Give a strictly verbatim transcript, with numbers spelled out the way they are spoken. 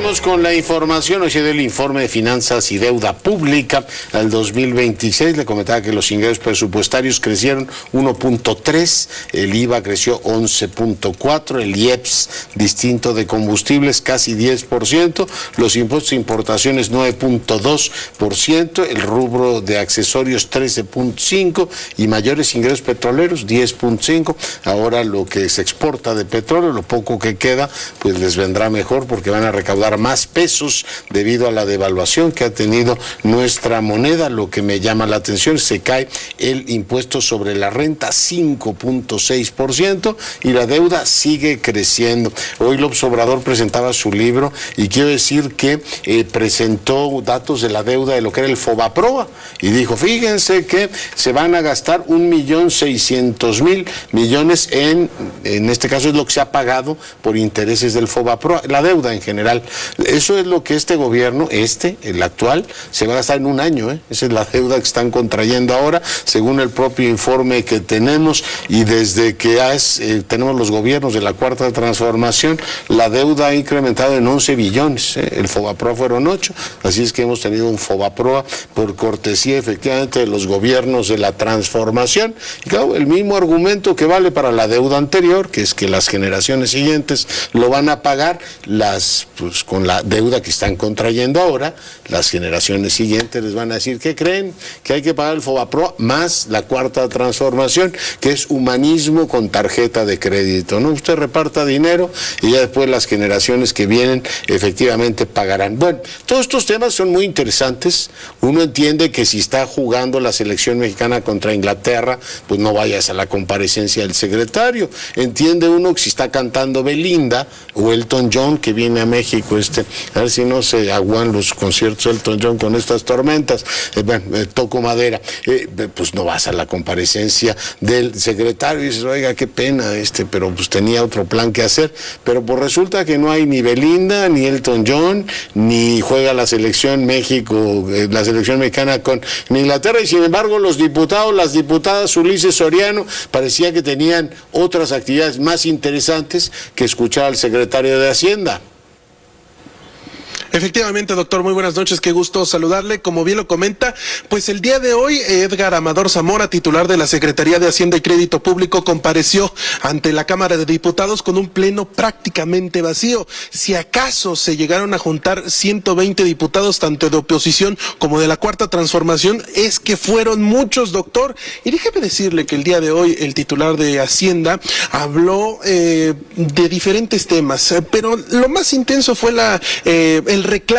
Vamos con la información. Hoy se dio el informe de finanzas y deuda pública al dos mil veintiséis. Le comentaba que los ingresos presupuestarios crecieron uno punto tres, el I V A creció once punto cuatro, el I E P S distinto de combustibles casi diez por ciento, los impuestos de importaciones nueve punto dos por ciento, el rubro de accesorios trece punto cinco y mayores ingresos petroleros diez punto cinco. Ahora lo que se exporta de petróleo, lo poco que queda, pues les vendrá mejor porque van a recaudar más pesos debido a la devaluación que ha tenido nuestra moneda. Lo que me llama la atención, se cae el impuesto sobre la renta cinco punto seis por ciento y la deuda sigue creciendo. Hoy López Obrador presentaba su libro y quiero decir que eh, presentó datos de la deuda de lo que era el Fobaproa y dijo, fíjense que se van a gastar un millón seiscientos mil millones en, en este caso es lo que se ha pagado por intereses del Fobaproa, la deuda en general. Eso es lo que este gobierno, este, el actual, se va a gastar en un año, ¿eh? Esa es la deuda que están contrayendo ahora, según el propio informe que tenemos, y desde que has, eh, tenemos los gobiernos de la Cuarta Transformación, la deuda ha incrementado en once billones, ¿eh? El Fobaproa fueron ocho, así es que hemos tenido un Fobaproa por cortesía efectivamente de los gobiernos de la Transformación, y claro, el mismo argumento que vale para la deuda anterior, que es que las generaciones siguientes lo van a pagar, las pues con la deuda que están contrayendo ahora, las generaciones siguientes les van a decir, ¿qué creen? Que hay que pagar el Fobaproa más la Cuarta Transformación, que es humanismo con tarjeta de crédito, ¿no? Usted reparta dinero y ya después las generaciones que vienen efectivamente pagarán. Bueno, todos estos temas son muy interesantes. Uno entiende que si está jugando la selección mexicana contra Inglaterra, pues no vayas a la comparecencia del secretario. Entiende uno que si está cantando Belinda o Elton John, que viene a México, este, a ver si no se aguan los conciertos de Elton John con estas tormentas, eh, bueno, eh, toco madera, eh, pues no vas a la comparecencia del secretario y dices, oiga, qué pena, este, pero pues tenía otro plan que hacer, pero pues resulta que no hay ni Belinda, ni Elton John, ni juega la selección México, eh, la selección mexicana con Inglaterra, y sin embargo los diputados, las diputadas Ulises Soriano, parecía que tenían otras actividades más interesantes que escuchar al secretario de Hacienda. Efectivamente, doctor, muy buenas noches, qué gusto saludarle. Como bien lo comenta, pues el día de hoy Edgar Amador Zamora, titular de la Secretaría de Hacienda y Crédito Público, compareció ante la Cámara de Diputados con un pleno prácticamente vacío. Si acaso se llegaron a juntar ciento veinte diputados, tanto de oposición como de la Cuarta Transformación, es que fueron muchos, doctor. Y déjeme decirle que el día de hoy el titular de Hacienda habló eh, de diferentes temas, pero lo más intenso fue la eh, el reclamo